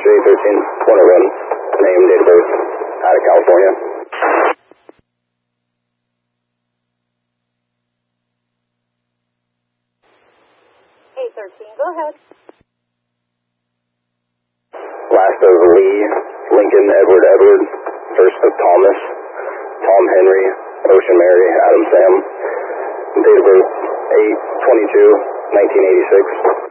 J13, 101, name, date of birth, out of California. A13, go ahead. Last of Lee, Lincoln, Edward, first of Thomas, Tom Henry, Ocean Mary, Adam Sam, date of birth 8/22/1986.